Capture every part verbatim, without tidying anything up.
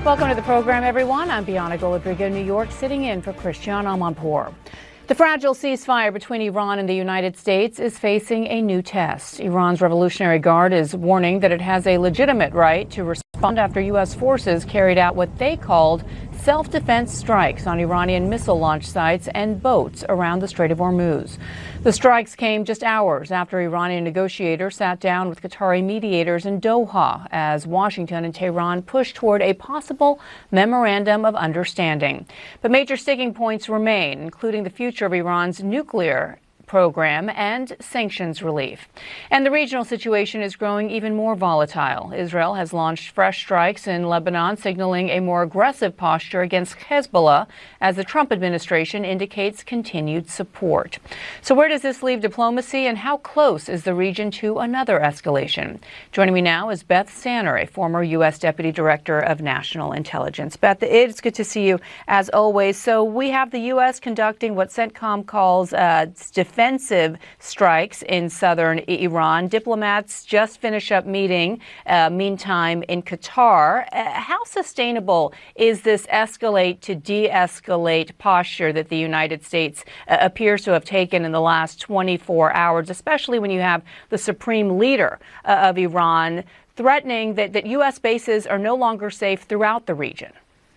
Welcome to the program, everyone. I'm Bianna Golodrigo, New York, sitting in for Christiane Amanpour. The fragile ceasefire between Iran and the United States is facing a new test. Iran's Revolutionary Guard is warning that it has a legitimate right to respond after U S forces carried out what they called self-defense strikes on Iranian missile launch sites and boats around the Strait of Hormuz. The strikes came just hours after Iranian negotiators sat down with Qatari mediators in Doha as Washington and Tehran pushed toward a possible memorandum of understanding. But major sticking points remain, including the future of Iran's nuclear program and sanctions relief. And the regional situation is growing even more volatile. Israel has launched fresh strikes in Lebanon, signaling a more aggressive posture against Hezbollah as the Trump administration indicates continued support. So where does this leave diplomacy, and how close is the region to another escalation? Joining me now is Beth Stanner, a former U S Deputy Director of National Intelligence. Beth, it's good to see you as always. So we have the U S conducting what CENTCOM calls uh, defensive strikes in southern Iran. Diplomats just finished up meeting, uh, meantime, in Qatar. Uh, how sustainable is this escalate to de-escalate posture that the United States uh, appears to have taken in the last twenty-four hours, especially when you have the supreme leader uh, of Iran threatening that, that U S bases are no longer safe throughout the region?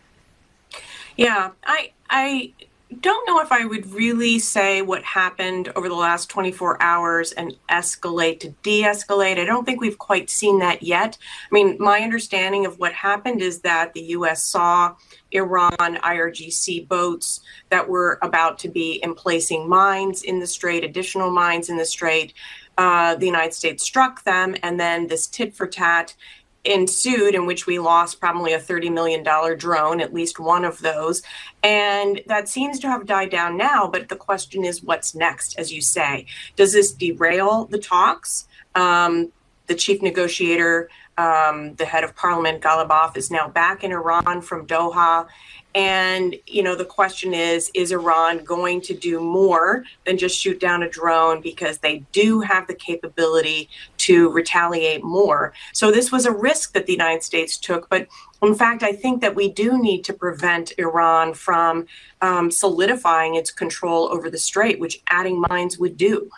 Yeah, I I don't know if I would really say what happened over the last twenty-four hours and escalate to de-escalate. I don't think we've quite seen that yet. I mean, my understanding of what happened is that the U S saw Iran I R G C boats that were about to be emplacing mines in the strait, additional mines in the strait. Uh, the United States struck them, and then this tit for tat ensued, in which we lost probably a thirty million dollars drone, at least one of those. And that seems to have died down now. But the question is, what's next, as you say? Does this derail the talks? Um, the chief negotiator, um, the head of parliament, Ghalibaf, is now back in Iran from Doha. And, you know, the question is, is Iran going to do more than just shoot down a drone, because they do have the capability to retaliate more? So this was a risk that the United States took. But in fact, I think that we do need to prevent Iran from um, solidifying its control over the strait, which adding mines would do.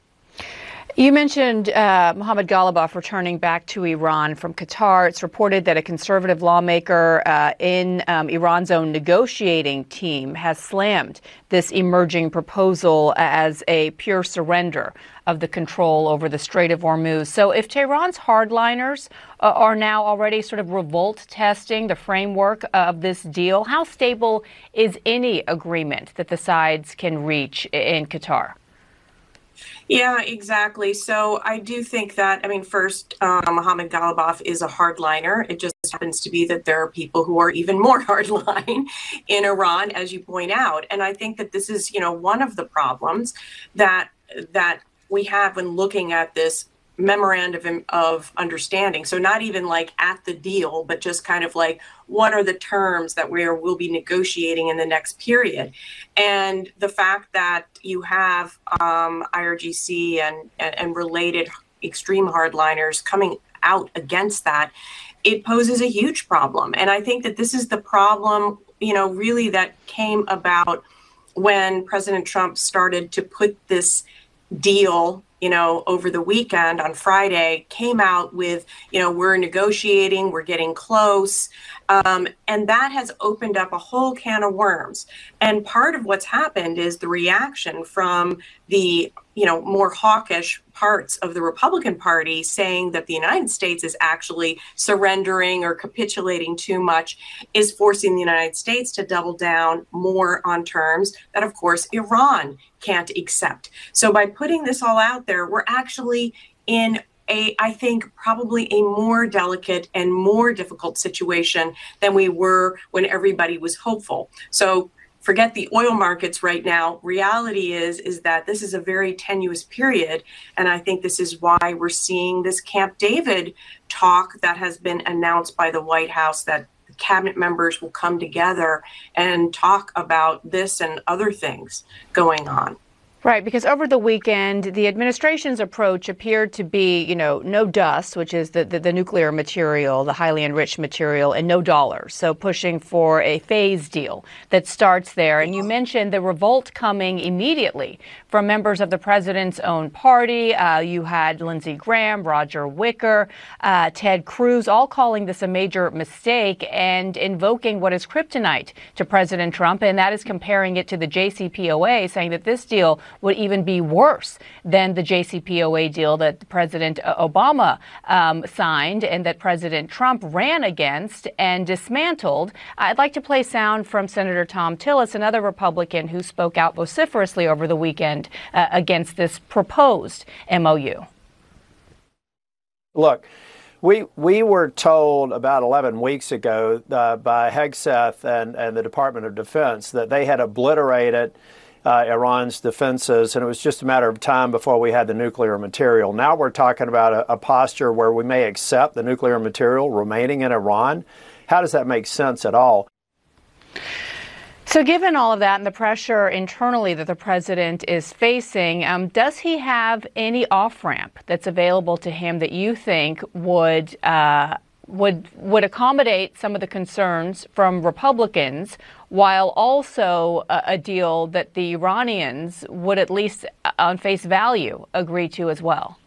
You mentioned uh, Mohammad Ghalibaf returning back to Iran from Qatar. It's reported that a conservative lawmaker uh, in um, Iran's own negotiating team has slammed this emerging proposal as a pure surrender of the control over the Strait of Hormuz. So if Tehran's hardliners uh, are now already sort of revolt testing the framework of this deal, how stable is any agreement that the sides can reach in Qatar? Yeah, exactly. So I do think that, I mean, first, uh, Mohammad Ghalibaf is a hardliner. It just happens to be that there are people who are even more hardline in Iran, as you point out. And I think that this is, you know, one of the problems that that we have when looking at this memorandum of understanding. So not even like at the deal, but just kind of like, what are the terms that we will be negotiating in the next period? And the fact that you have um, I R G C and, and related extreme hardliners coming out against that, it poses a huge problem. And I think that this is the problem, you know, really that came about when President Trump started to put this deal, you know, over the weekend on Friday, came out with, you know, we're negotiating, we're getting close. Um, and that has opened up a whole can of worms. And part of what's happened is the reaction from the, you know, more hawkish parts of the Republican Party saying that the United States is actually surrendering or capitulating too much, is forcing the United States to double down more on terms that, of course, Iran can't accept. So by putting this all out there, we're actually in a, I think, probably a more delicate and more difficult situation than we were when everybody was hopeful. So forget the oil markets right now. Reality is, is that this is a very tenuous period. And I think this is why we're seeing this Camp David talk that has been announced by the White House, that cabinet members will come together and talk about this and other things going on. Right, because over the weekend, the administration's approach appeared to be, you know, no dust, which is the, the, the nuclear material, the highly enriched material, and no dollars. So pushing for a phase deal that starts there. And you mentioned the revolt coming immediately from members of the president's own party. Uh, you had Lindsey Graham, Roger Wicker, uh, Ted Cruz, all calling this a major mistake and invoking what is kryptonite to President Trump, and that is comparing it to the J C P O A, saying that this deal would even be worse than the J C P O A deal that President Obama um, signed and that President Trump ran against and dismantled. I'd like to play sound from Senator Thom Tillis, another Republican who spoke out vociferously over the weekend uh, against this proposed M O U. Look, we we were told about eleven weeks ago uh, by Hegseth and, and the Department of Defense that they had obliterated Uh, Iran's defenses, and it was just a matter of time before we had the nuclear material. Now we're talking about a, a posture where we may accept the nuclear material remaining in Iran. How does that make sense at all? So given all of that and the pressure internally that the president is facing, um, does he have any off-ramp that's available to him that you think would uh, would would accommodate some of the concerns from Republicans, while also a, a deal that the Iranians would at least on face value agree to as well?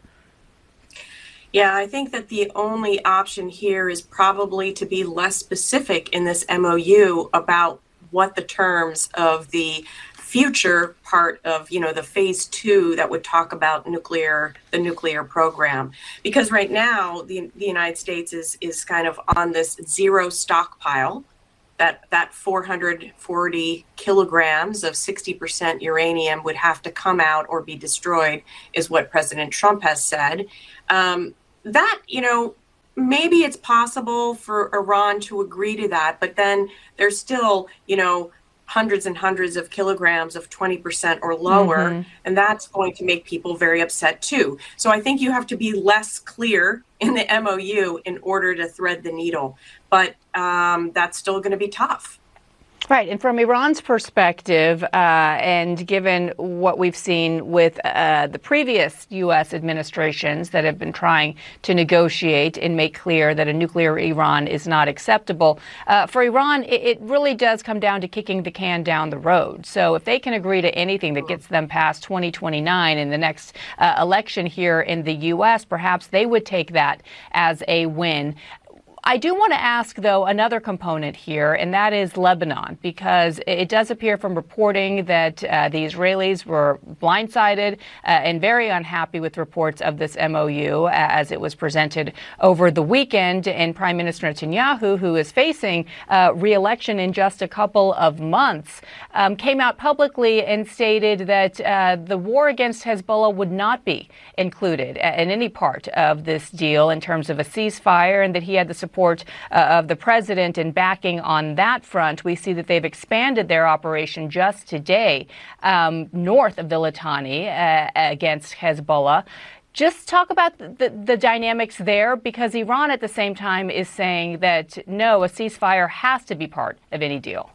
Yeah, I think that the only option here is probably to be less specific in this M O U about what the terms of the future part of, you know, the phase two that would talk about nuclear, the nuclear program. Because right now, the, the United States is, is kind of on this zero stockpile, that, that four hundred forty kilograms of sixty percent uranium would have to come out or be destroyed, is what President Trump has said. Um, that, you know, maybe it's possible for Iran to agree to that, but then there's still, you know, hundreds and hundreds of kilograms of twenty percent or lower, mm-hmm. and that's going to make people very upset too. So I think you have to be less clear in the M O U in order to thread the needle, but um, that's still going to be tough. Right. And from Iran's perspective, uh, and given what we've seen with uh, the previous U S administrations that have been trying to negotiate and make clear that a nuclear Iran is not acceptable, uh, for Iran, it, it really does come down to kicking the can down the road. So if they can agree to anything that gets them past twenty twenty-nine in the next uh, election here in the U S, perhaps they would take that as a win. I do want to ask, though, another component here, and that is Lebanon, because it does appear from reporting that uh, the Israelis were blindsided uh, and very unhappy with reports of this M O U as it was presented over the weekend. And Prime Minister Netanyahu, who is facing uh, re-election in just a couple of months, um, came out publicly and stated that uh, the war against Hezbollah would not be included in any part of this deal in terms of a ceasefire, and that he had the support support uh, of the president and backing on that front. We see that they've expanded their operation just today um, north of the Litani uh, against Hezbollah. Just talk about the, the, the dynamics there, because Iran at the same time is saying that, no, a ceasefire has to be part of any deal.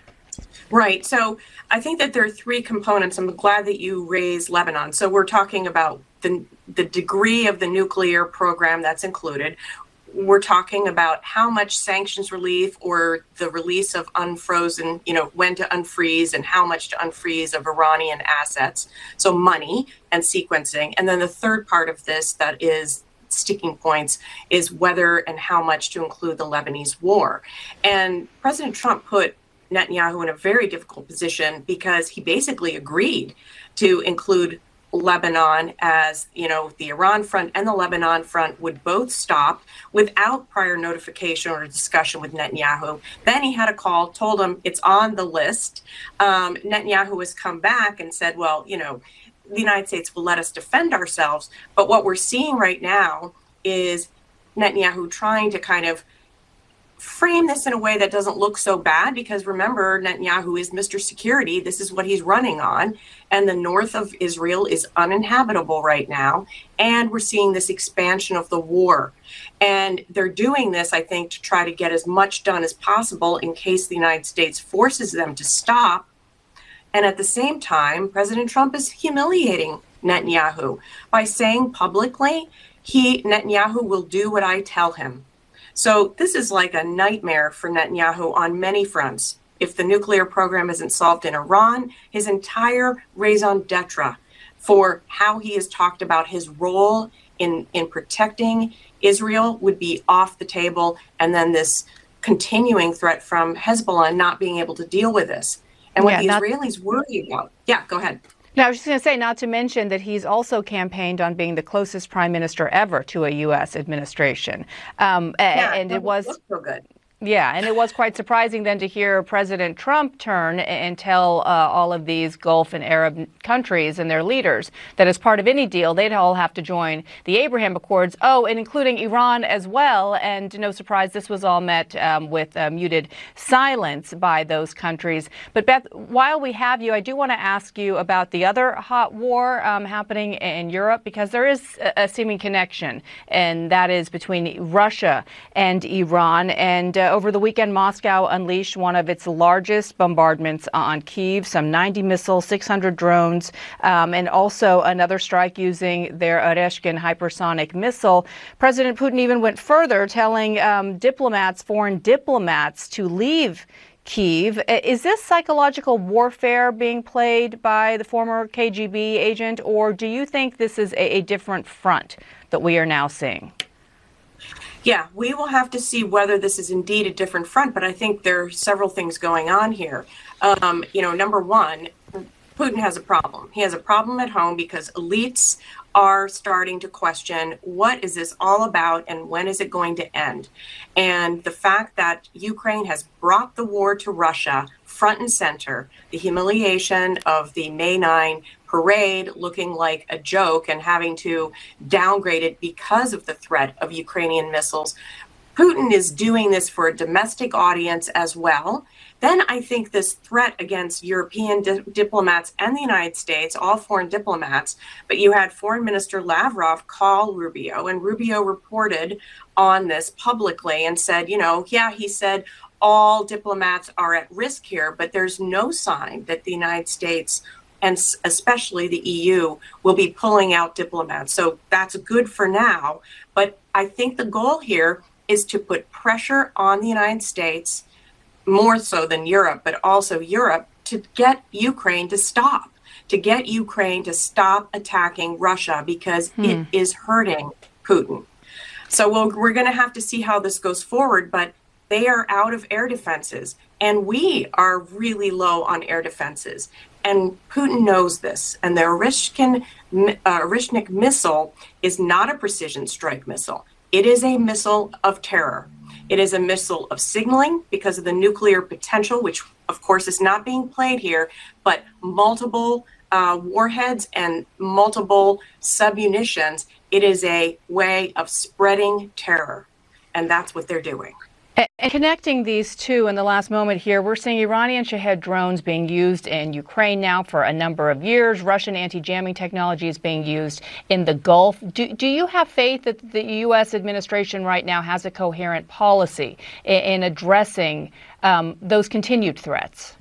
Right. So I think that there are three components. I'm glad that you raised Lebanon. So we're talking about the, the degree of the nuclear program that's included. We're talking about how much sanctions relief or the release of unfrozen, you know, when to unfreeze and how much to unfreeze of Iranian assets. So money and sequencing. And then the third part of this that is sticking points is whether and how much to include the Lebanese war. And President Trump put Netanyahu in a very difficult position because he basically agreed to include Lebanon, as, you know, the Iran front and the Lebanon front would both stop without prior notification or discussion with Netanyahu. Then he had a call, told him it's on the list. Um, Netanyahu has come back and said, well, you know, the United States will let us defend ourselves. But what we're seeing right now is Netanyahu trying to kind of frame this in a way that doesn't look so bad, because remember, Netanyahu is Mister Security. This is what he's running on. And the north of Israel is uninhabitable right now. And we're seeing this expansion of the war. And they're doing this, I think, to try to get as much done as possible in case the United States forces them to stop. And at the same time, President Trump is humiliating Netanyahu by saying publicly, he, Netanyahu, will do what I tell him. So this is like a nightmare for Netanyahu on many fronts. If the nuclear program isn't solved in Iran, his entire raison d'etre for how he has talked about his role in, in protecting Israel would be off the table. And then this continuing threat from Hezbollah not being able to deal with this. And what yeah, the not- Israelis worry about. Yeah, go ahead. No, I was just going to say, not to mention that he's also campaigned on being the closest prime minister ever to a U S administration. Um, yeah, and it was so good. Yeah, and it was quite surprising then to hear President Trump turn and tell uh, all of these Gulf and Arab countries and their leaders that as part of any deal, they'd all have to join the Abraham Accords. Oh, and including Iran as well. And no surprise, this was all met um, with uh, muted silence by those countries. But Beth, while we have you, I do want to ask you about the other hot war um, happening in Europe, because there is a, a seeming connection, and that is between Russia and Iran. And uh, over the weekend, Moscow unleashed one of its largest bombardments on Kyiv, some ninety missiles, six hundred drones, um, and also another strike using their Oreshkin hypersonic missile. President Putin even went further, telling um, diplomats, foreign diplomats, to leave Kyiv. Is this psychological warfare being played by the former K G B agent, or do you think this is a, a different front that we are now seeing? Yeah, we will have to see whether this is indeed a different front, but I think there are several things going on here. Um, you know, number one, Putin has a problem. He has a problem at home because elites are starting to question, what is this all about and when is it going to end? And the fact that Ukraine has brought the war to Russia front and center, the humiliation of the May ninth parade looking like a joke and having to downgrade it because of the threat of Ukrainian missiles. Putin is doing this for a domestic audience as well. Then I think this threat against European di- diplomats and the United States, all foreign diplomats, but you had Foreign Minister Lavrov call Rubio, and Rubio reported on this publicly and said, you know, yeah, he said all diplomats are at risk here, but there's no sign that the United States and especially the E U will be pulling out diplomats. So that's good for now. But I think the goal here is to put pressure on the United States, more so than Europe, but also Europe, to get Ukraine to stop, to get Ukraine to stop attacking Russia because hmm. it is hurting Putin. So we'll, we're going to have to see how this goes forward, but they are out of air defenses, and we are really low on air defenses. And Putin knows this. And the Oreshkin, uh, Oreshnik missile is not a precision strike missile. It is a missile of terror. It is a missile of signaling because of the nuclear potential, which of course is not being played here, but multiple uh, warheads and multiple submunitions. It is a way of spreading terror. And that's what they're doing. And connecting these two in the last moment here, we're seeing Iranian Shahed drones being used in Ukraine now for a number of years. Russian anti-jamming technology is being used in the Gulf. Do, do you have faith that the U S administration right now has a coherent policy in, in addressing um, those continued threats?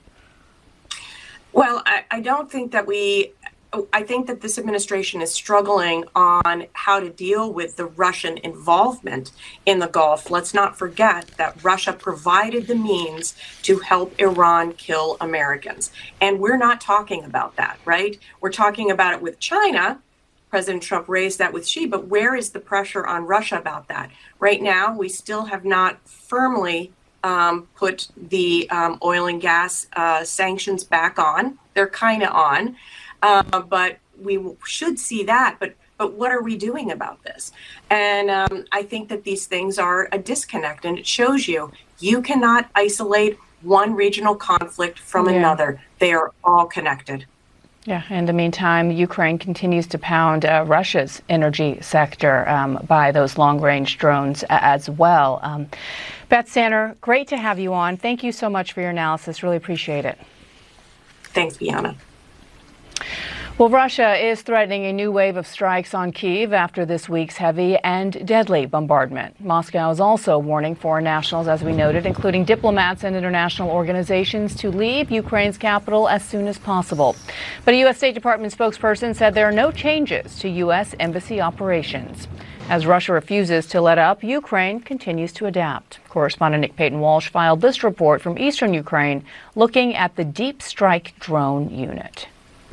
Well, I, I don't think that we... I think that this administration is struggling on how to deal with the Russian involvement in the Gulf. Let's not forget that Russia provided the means to help Iran kill Americans. And we're not talking about that, right? We're talking about it with China. President Trump raised that with Xi, but where is the pressure on Russia about that? Right now, we still have not firmly um, put the um, oil and gas uh, sanctions back on. They're kind of on. Uh, but we should see that. But but what are we doing about this? And um, I think that these things are a disconnect, and it shows you you cannot isolate one regional conflict from yeah. another. They are all connected. Yeah. In the meantime, Ukraine continues to pound uh, Russia's energy sector um, by those long-range drones as well. Um, Beth Sanner, great to have you on. Thank you so much for your analysis. Really appreciate it. Thanks, Bianna. Well, Russia is threatening a new wave of strikes on Kyiv after this week's heavy and deadly bombardment. Moscow is also warning foreign nationals, as we noted, including diplomats and international organizations, to leave Ukraine's capital as soon as possible. But a U S State Department spokesperson said there are no changes to U S embassy operations. As Russia refuses to let up, Ukraine continues to adapt. Correspondent Nick Payton-Walsh filed this report from eastern Ukraine looking at the Deep Strike drone unit.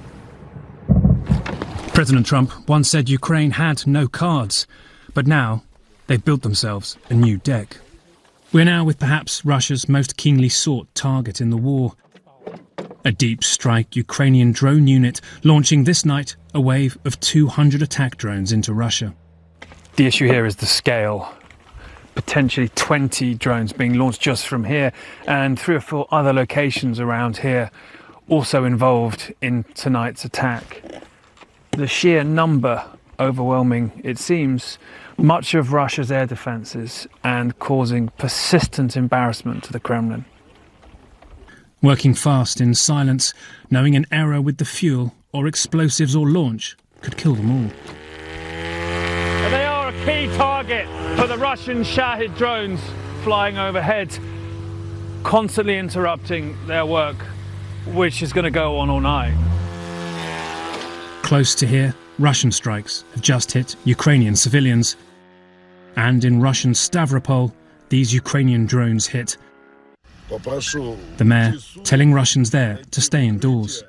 President Trump once said Ukraine had no cards, but now they've built themselves a new deck. We're now with perhaps Russia's most keenly sought target in the war. A Deep Strike Ukrainian drone unit launching this night a wave of two hundred attack drones into Russia. The issue here is the scale. Potentially twenty drones being launched just from here, and three or four other locations around here also involved in tonight's attack. The sheer number overwhelming, it seems, much of Russia's air defences and causing persistent embarrassment to the Kremlin. Working fast in silence, knowing an error with the fuel or explosives or launch could kill them all. They are a key target for the Russian Shahid drones flying overhead, constantly interrupting their work, which is going to go on all night. Close to here, Russian strikes have just hit Ukrainian civilians. And in Russian Stavropol, these Ukrainian drones hit. The mayor telling Russians there to stay indoors.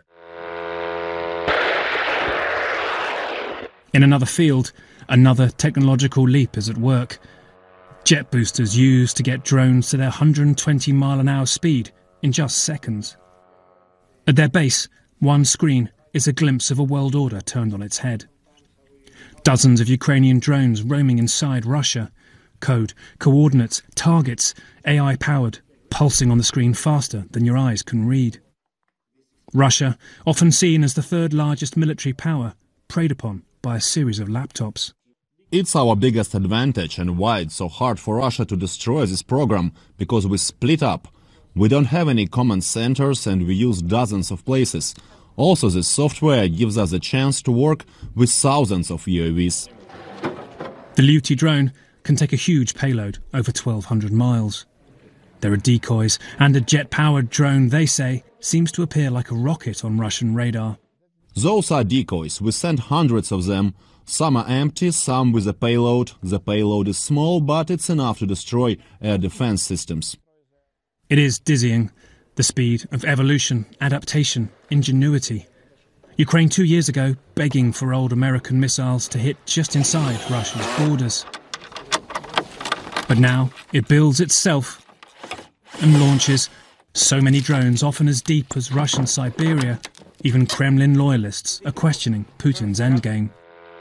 In another field, another technological leap is at work. Jet boosters used to get drones to their one hundred twenty mile an hour speed in just seconds. At their base, one screen is a glimpse of a world order turned on its head. Dozens of Ukrainian drones roaming inside Russia. Code, coordinates, targets, A I-powered, pulsing on the screen faster than your eyes can read. Russia, often seen as the third largest military power, preyed upon by a series of laptops. It's our biggest advantage and why it's so hard for Russia to destroy this program, because we split up. We don't have any command centers and we use dozens of places. Also, this software gives us a chance to work with thousands of U A Vs. The Luty drone can take a huge payload over twelve hundred miles. There are decoys, and a jet-powered drone, they say, seems to appear like a rocket on Russian radar. Those are decoys. We sent hundreds of them. Some are empty, some with a payload. The payload is small, but it's enough to destroy air defense systems. It is dizzying. The speed of evolution, adaptation, ingenuity. Ukraine two years ago begging for old American missiles to hit just inside Russia's borders. But now it builds itself and launches so many drones, often as deep as Russian Siberia. Even Kremlin loyalists are questioning Putin's endgame.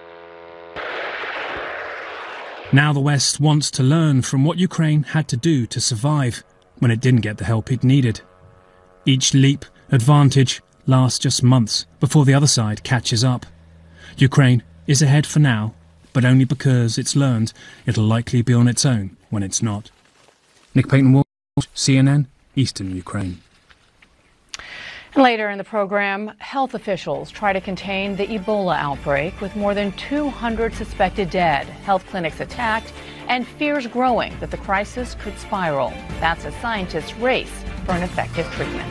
Now the West wants to learn from what Ukraine had to do to survive when it didn't get the help it needed. Each leap, advantage, lasts just months before the other side catches up. Ukraine is ahead for now, but only because it's learned it'll likely be on its own when it's not. Nick Payton-Walsh, C N N, Eastern Ukraine. And later in the program, health officials try to contain the Ebola outbreak with more than two hundred suspected dead, health clinics attacked, and fears growing that the crisis could spiral. That's as scientists race for an effective treatment.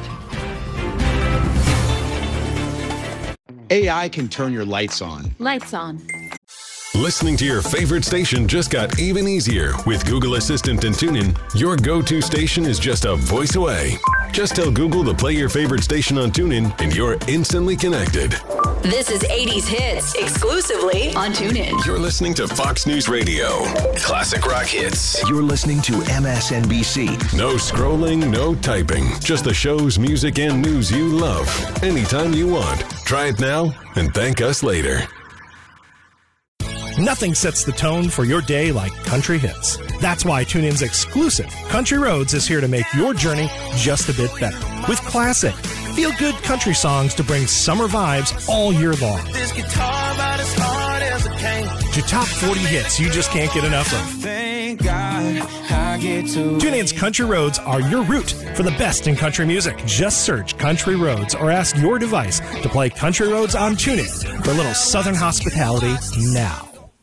A I can turn your lights on. Lights on. Listening to your favorite station just got even easier. With Google Assistant and TuneIn, your go-to station is just a voice away. Just tell Google to play your favorite station on TuneIn and you're instantly connected. This is eighties Hits, exclusively on TuneIn. You're listening to Fox News Radio. Classic rock hits. You're listening to M S N B C. No scrolling, no typing. Just the shows, music, and news you love. Anytime you want. Try it now and thank us later. Nothing sets the tone for your day like country hits. That's why TuneIn's exclusive Country Roads is here to make your journey just a bit better. With classic, feel-good country songs to bring summer vibes all year long. This guitar about as hard as a cane. To top forty hits you just can't get enough of. thank God I get to. TuneIn's Country Roads are your route for the best in country music. Just search Country Roads or ask your device to play Country Roads on TuneIn for a little Southern hospitality now.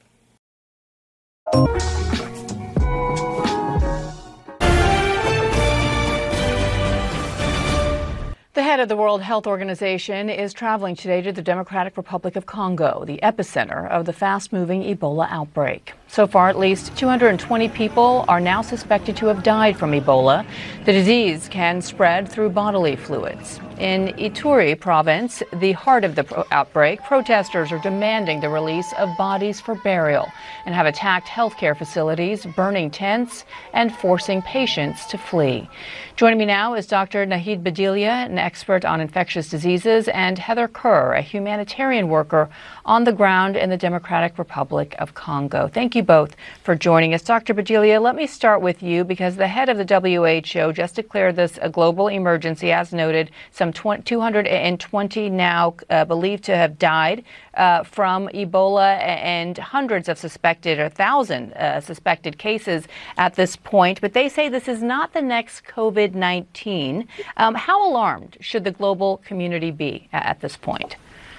The head of the World Health Organization is traveling today to the Democratic Republic of Congo, the epicenter of the fast-moving Ebola outbreak. So far, at least two hundred twenty people are now suspected to have died from Ebola. The disease can spread through bodily fluids. In Ituri province, the heart of the pro- outbreak, protesters are demanding the release of bodies for burial and have attacked healthcare facilities, burning tents, and forcing patients to flee. Joining me now is Doctor Nahid Bedilia, an expert on infectious diseases, and Heather Kerr, a humanitarian worker on the ground in the Democratic Republic of Congo. Thank you both for joining us. Doctor Bedilia, let me start with you because the head of the W H O just declared this a global emergency. As noted, some two hundred twenty now uh, believed to have died uh, from Ebola, and hundreds of suspected, or thousand uh, suspected cases at this point. But they say this is not the next COVID nineteen. Um, how alarmed should the global community be at this point?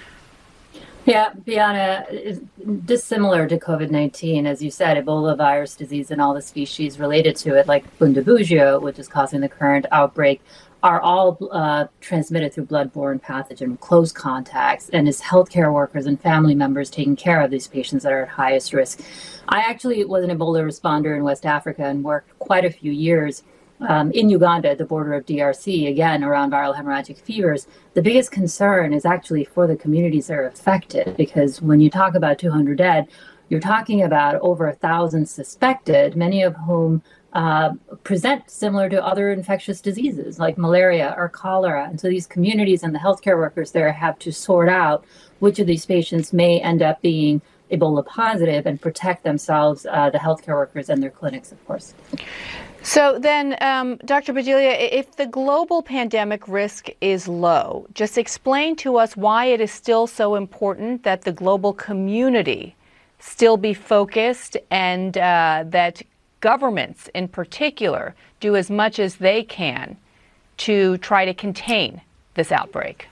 Yeah, Bianna, is dissimilar to COVID nineteen, as you said, Ebola virus disease and all the species related to it, like Bundibugyo, which is causing the current outbreak, are all uh, transmitted through bloodborne pathogen, close contacts, and as healthcare workers and family members taking care of these patients that are at highest risk. I actually was an Ebola responder in West Africa and worked quite a few years Um, in Uganda, at the border of D R C, again, around viral hemorrhagic fevers. The biggest concern is actually for the communities that are affected, because when you talk about two hundred dead, you're talking about over a thousand suspected, many of whom uh, present similar to other infectious diseases like malaria or cholera. And so these communities and the healthcare workers there have to sort out which of these patients may end up being Ebola positive and protect themselves, uh, the healthcare workers and their clinics, of course. So then, um, Doctor Bedilia, if the global pandemic risk is low, just explain to us why it is still so important that the global community still be focused, and uh, that governments in particular do as much as they can to try to contain this outbreak.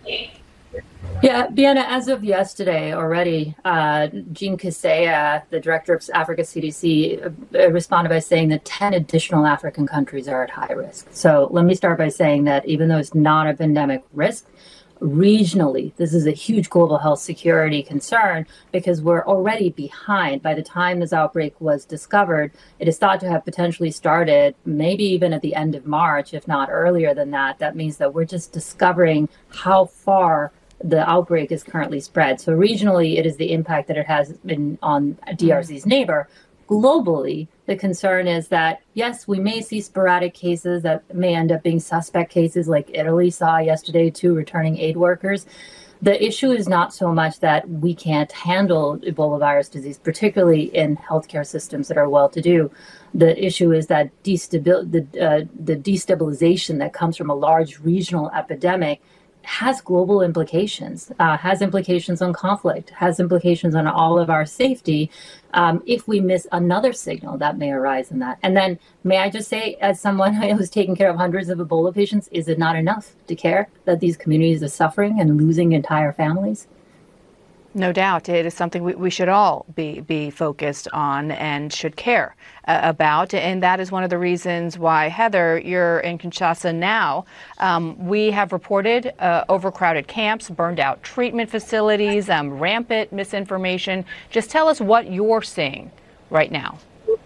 Yeah, Bianna, as of yesterday already, uh, Jean Kaseya, the director of Africa C D C, uh, responded by saying that ten additional African countries are at high risk. So let me start by saying that even though it's not a pandemic risk, regionally, this is a huge global health security concern because we're already behind. By the time this outbreak was discovered, it is thought to have potentially started maybe even at the end of March, if not earlier than that. That means that we're just discovering how far the outbreak is currently spread. So regionally, it is the impact that it has been on D R C's neighbor. Globally, the concern is that, yes, we may see sporadic cases that may end up being suspect cases like Italy saw yesterday, two returning aid workers. The issue is not so much that we can't handle Ebola virus disease, particularly in healthcare systems that are well-to-do. The issue is that destabil- the, uh, the destabilization that comes from a large regional epidemic has global implications, uh, has implications on conflict, has implications on all of our safety um, if we miss another signal that may arise in that. And then may I just say, as someone who was taking care of hundreds of Ebola patients, is it not enough to care that these communities are suffering and losing entire families? No doubt. It is something we, we should all be, be focused on and should care uh, about. And that is one of the reasons why, Heather, you're in Kinshasa now. Um, we have reported uh, overcrowded camps, burned out treatment facilities, um, rampant misinformation. Just tell us what you're seeing right now.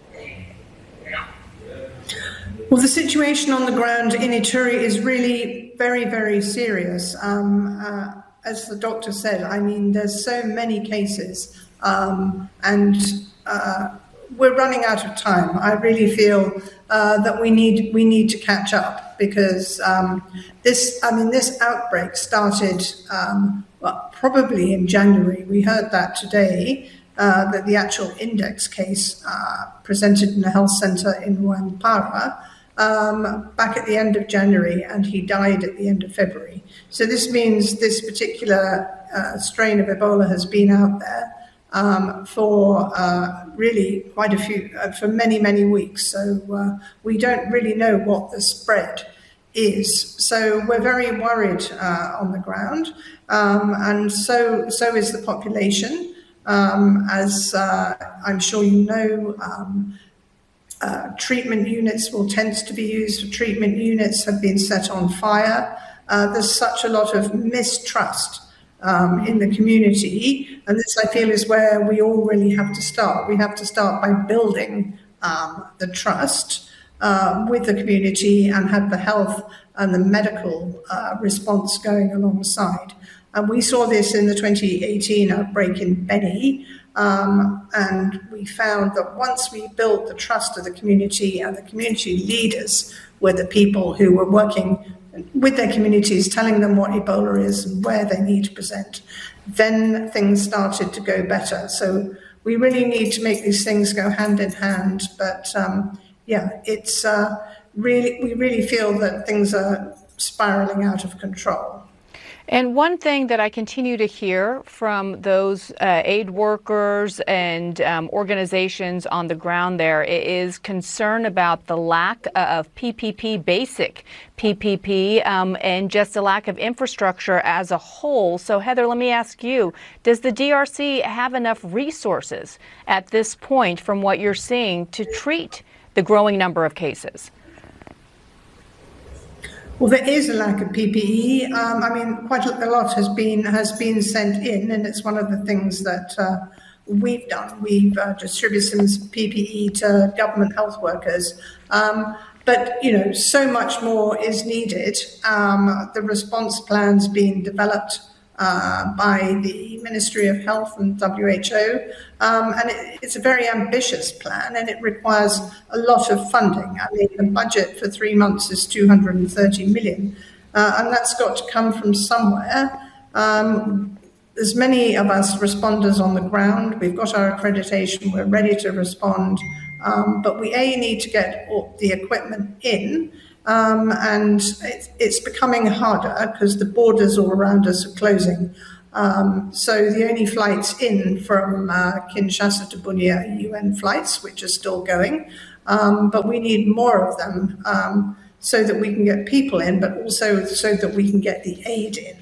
Well, the situation on the ground in Ituri is really very, very serious. Um, uh, As the doctor said, I mean, there's so many cases, um, and uh, we're running out of time. I really feel uh, that we need we need to catch up because um, this, I mean, this outbreak started um, well, probably in January. We heard that today, uh, that the actual index case uh, presented in a health centre in Rwampara Um, back at the end of January, and he died at the end of February. So this means this particular uh, strain of Ebola has been out there um, for uh, really quite a few, uh, for many, many weeks. So uh, we don't really know what the spread is. So we're very worried uh, on the ground, um, and so so is the population. Um, as uh, I'm sure you know, um, uh, treatment units will tend to be used. Treatment units have been set on fire. Uh, there's such a lot of mistrust um, in the community, and this, I feel, is where we all really have to start. We have to start by building um, the trust uh, with the community and have the health and the medical uh, response going alongside. And we saw this in the twenty eighteen outbreak in Beni, um, and we found that once we built the trust of the community, and the community leaders were the people who were working with their communities, telling them what Ebola is and where they need to present, then things started to go better. So we really need to make these things go hand in hand. But um, yeah, it's uh, really, we really feel that things are spiraling out of control. And one thing that I continue to hear from those uh, aid workers and um, organizations on the ground there is concern about the lack of P P P, basic P P P, um, and just a lack of infrastructure as a whole. So, Heather, let me ask you, does the D R C have enough resources at this point, from what you're seeing, to treat the growing number of cases? Well, there is a lack of P P E. Um, I mean, quite a lot has been has been sent in, and it's one of the things that uh, we've done. We've uh, distributed some P P E to government health workers. Um, but, you know, so much more is needed. Um, the response plan's being developed uh, by the Ministry of Health and W H O. Um, and it, it's a very ambitious plan, and it requires a lot of funding. I mean, the budget for three months is two hundred thirty million, uh, and that's got to come from somewhere. Um, there's many of us responders on the ground. We've got our accreditation. We're ready to respond. Um, but we, A, need to get all the equipment in. Um, and it, it's becoming harder because the borders all around us are closing. Um, so the only flights in from uh, Kinshasa to Bunia are U N flights, which are still going. Um, but we need more of them um, so that we can get people in, but also so that we can get the aid in.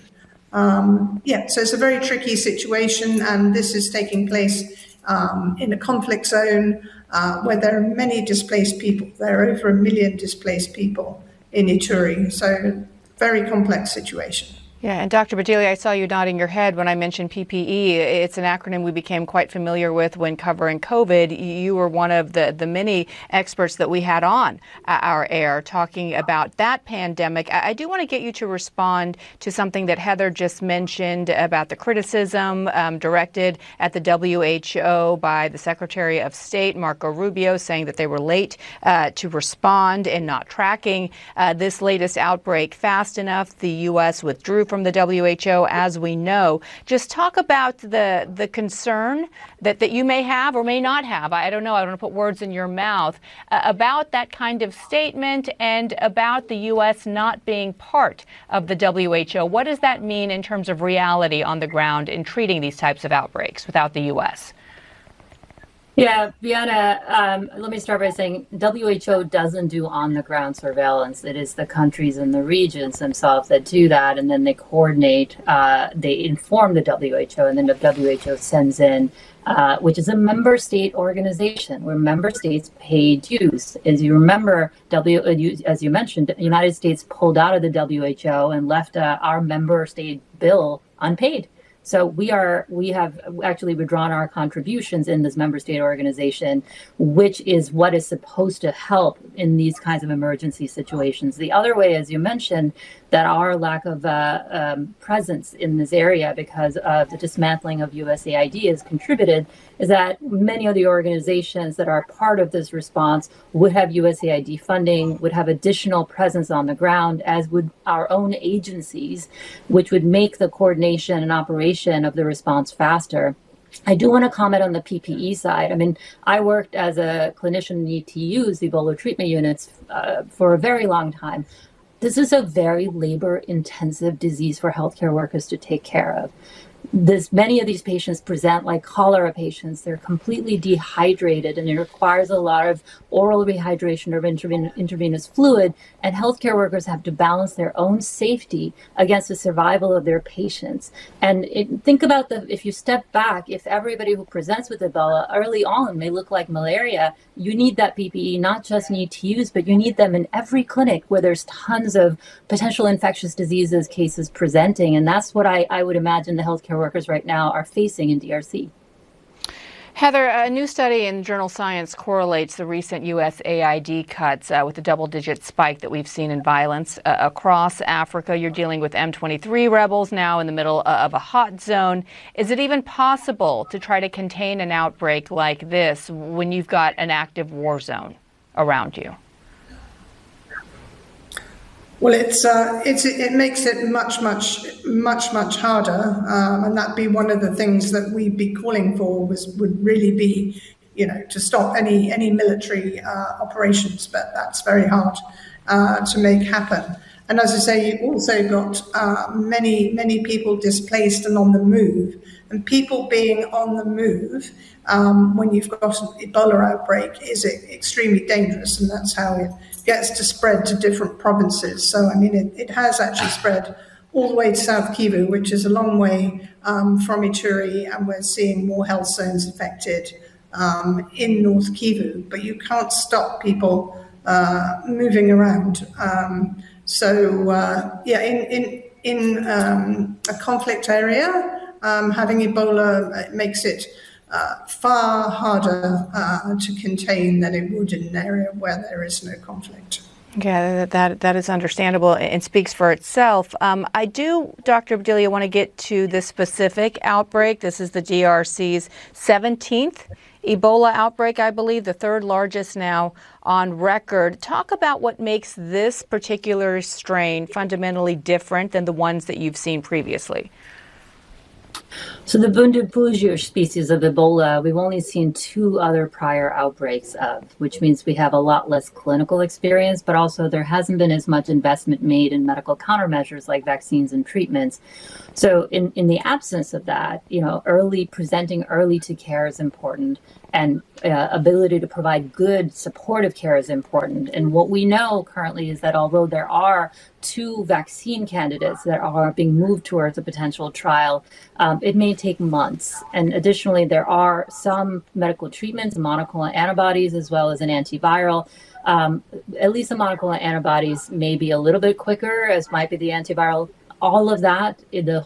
Um, yeah, so it's a very tricky situation, and this is taking place um, in a conflict zone uh, where there are many displaced people. There are over a million displaced people in Ituri, so very complex situation. Yeah, and Doctor Badili, I saw you nodding your head when I mentioned P P E. It's an acronym we became quite familiar with when covering COVID. You were one of the, the many experts that we had on our air talking about that pandemic. I do want to get you to respond to something that Heather just mentioned about the criticism um, directed at the W H O by the Secretary of State, Marco Rubio, saying that they were late uh, to respond and not tracking uh, this latest outbreak fast enough. The U S withdrew from the W H O, as we know. Just talk about the the concern that, that you may have or may not have. I, I don't know. I don't want to put words in your mouth uh, about that kind of statement and about the U S not being part of the W H O. What does that mean in terms of reality on the ground in treating these types of outbreaks without the U S? Yeah, Vienna, um, let me start by saying W H O doesn't do on-the-ground surveillance. It is the countries and the regions themselves that do that, and then they coordinate, uh, they inform the W H O, and then the W H O sends in, uh, which is a member state organization where member states pay dues. As you remember, W, as you mentioned, the United States pulled out of the W H O and left uh, our member state bill unpaid. So we are, we have actually withdrawn our contributions in this member state organization, which is what is supposed to help in these kinds of emergency situations. The other way, as you mentioned, that our lack of uh, um, presence in this area because of the dismantling of U S A I D has contributed is that many of the organizations that are part of this response would have U S A I D funding, would have additional presence on the ground, as would our own agencies, which would make the coordination and operation of the response faster. I do want to comment on the P P E side. I mean, I worked as a clinician in E T Us, Ebola treatment units, uh, for a very long time. This is a very labor-intensive disease for healthcare workers to take care of. This, many of these patients present like cholera patients. They're completely dehydrated, and it requires a lot of oral rehydration or intraven- intravenous fluid, and healthcare workers have to balance their own safety against the survival of their patients. And it, think about the, if you step back, if everybody who presents with Ebola early on may look like malaria, you need that P P E, not just in E T Us, but you need them in every clinic where there's tons of potential infectious diseases cases presenting. And that's what I, I would imagine the healthcare workers right now are facing in D R C. Heather, a new study in journal Science correlates the recent U S A I D cuts uh, with the double-digit spike that we've seen in violence uh, across Africa. You're dealing with M twenty-three rebels now in the middle uh, of a hot zone. Is it even possible to try to contain an outbreak like this when you've got an active war zone around you? Well, it's uh, it's it makes it much, much, much, much harder, um, and that'd be one of the things that we'd be calling for. Was would really be, you know, to stop any any military uh, operations, but that's very hard uh, to make happen. And as I say, you've also got uh, many many people displaced and on the move, and people being on the move um, when you've got an Ebola outbreak is extremely dangerous, and that's how it gets to spread to different provinces. So, I mean, it, it has actually spread all the way to South Kivu, which is a long way um, from Ituri, and we're seeing more health zones affected um, in North Kivu. But you can't stop people uh, moving around. Um, so, uh, yeah, in in in um, a conflict area, um, having Ebola makes it Uh, far harder uh, to contain than it would in an area where there is no conflict. Yeah, that that is understandable and speaks for itself. Um, I do, Doctor Badilia, want to get to this specific outbreak. This is the D R C's seventeenth Ebola outbreak, I believe, the third largest now on record. Talk about what makes this particular strain fundamentally different than the ones that you've seen previously. So the Bundibugyo species of Ebola, we've only seen two other prior outbreaks of, which means we have a lot less clinical experience, but also there hasn't been as much investment made in medical countermeasures like vaccines and treatments. So in, in the absence of that, you know, early presenting early to care is important, and uh, ability to provide good supportive care is important. And what we know currently is that although there are two vaccine candidates that are being moved towards a potential trial, um, it may take months. And additionally, there are some medical treatments, monoclonal antibodies, as well as an antiviral. Um, at least the monoclonal antibodies may be a little bit quicker, as might be the antiviral. All of that, the